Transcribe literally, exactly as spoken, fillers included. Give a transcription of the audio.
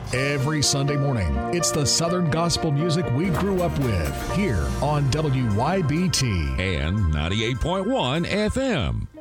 Every Sunday morning, it's the Southern gospel music we grew up with here on W Y B T and ninety-eight point one F M.